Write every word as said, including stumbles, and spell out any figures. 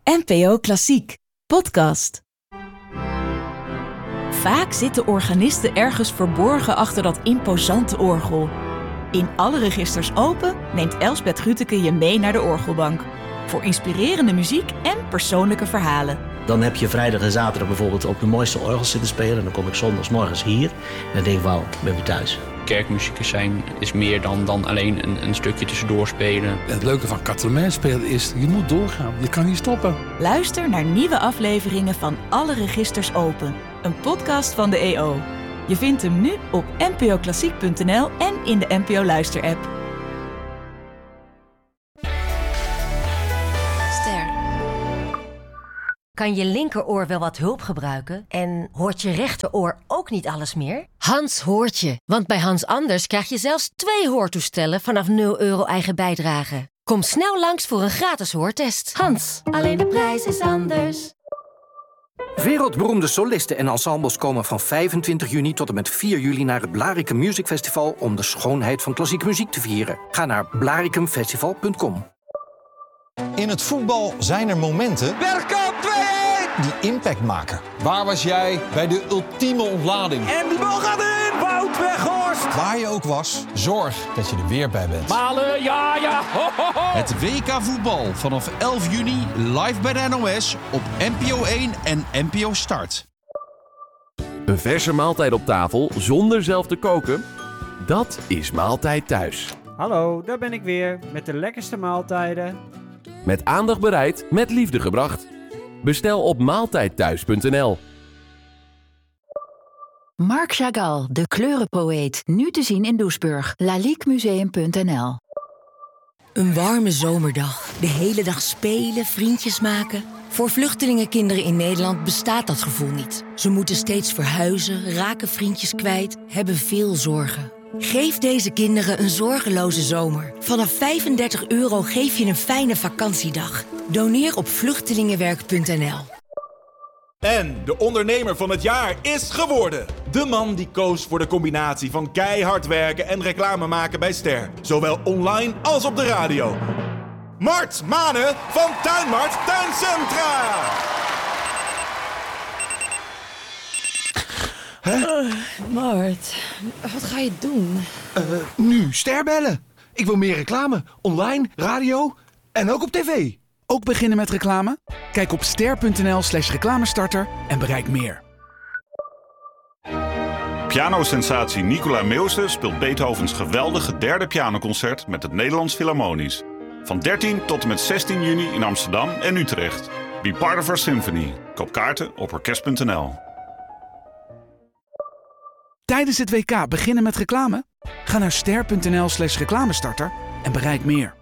N P O Klassiek, podcast. Vaak zitten organisten ergens verborgen achter dat imposante orgel. In Alle Registers Open neemt Elsbeth Grütke je mee naar de orgelbank. Voor inspirerende muziek en persoonlijke verhalen. Dan heb je vrijdag en zaterdag bijvoorbeeld op de mooiste orgels zitten spelen. En dan kom ik zondagsmorgens hier en dan denk ik, wauw, ben weer thuis. Kerkmuziek zijn is meer dan, dan alleen een, een stukje tussendoor spelen. Het leuke van Quatre-Mains spelen is, je moet doorgaan. Je kan niet stoppen. Luister naar nieuwe afleveringen van Alle Registers Open. Een podcast van de E O. Je vindt hem nu op n p o klassiek punt n l en in de N P O Luister-app. Kan je linkeroor wel wat hulp gebruiken? En hoort je rechteroor ook niet alles meer? Hans hoort je, want bij Hans Anders krijg je zelfs twee hoortoestellen vanaf nul euro eigen bijdrage. Kom snel langs voor een gratis hoortest. Hans, alleen de prijs is anders. Wereldberoemde solisten en ensembles komen van vijfentwintig juni tot en met vier juli naar het Blaricum Music Festival om de schoonheid van klassieke muziek te vieren. Ga naar blaricum festival punt com. In het voetbal zijn er momenten Bergkamp twee-een! die impact maken. Waar was jij bij de ultieme ontlading? En die bal gaat in! Wout Weghorst! Waar je ook was, zorg dat je er weer bij bent. Malen, ja, ja! Ho, ho, ho. Het W K voetbal vanaf elf juni live bij de N O S op N P O één en N P O Start. Een verse maaltijd op tafel zonder zelf te koken? Dat is Maaltijd Thuis. Hallo, daar ben ik weer met de lekkerste maaltijden. Met aandacht bereid, met liefde gebracht. Bestel op maaltijdthuis punt n l. Marc Chagall, de kleurenpoëet. Nu te zien in Doesburg. laliquemuseum punt n l. Een warme zomerdag. De hele dag spelen, vriendjes maken. Voor vluchtelingenkinderen in Nederland bestaat dat gevoel niet. Ze moeten steeds verhuizen, raken vriendjes kwijt, hebben veel zorgen. Geef deze kinderen een zorgeloze zomer. Vanaf vijfendertig euro geef je een fijne vakantiedag. Doneer op vluchtelingenwerk punt n l. En de ondernemer van het jaar is geworden. De man die koos voor de combinatie van keihard werken en reclame maken bij Ster. Zowel online als op de radio. Mart Mane van Tuinmart Tuincentra. Huh? Uh, Mart, wat ga je doen? Uh, nu Ster bellen. Ik wil meer reclame. Online, radio en ook op tv. Ook beginnen met reclame? Kijk op ster punt n l slash reclamestarter en bereik meer. Pianosensatie Nicola Meeuwse speelt Beethovens geweldige derde pianoconcert met het Nederlands Philharmonisch. Van dertien tot en met zestien juni in Amsterdam en Utrecht. Be part of our symphony. Koop kaarten op orkest punt n l. Tijdens het W K beginnen met reclame? Ga naar ster punt n l slash reclamestarter en bereik meer.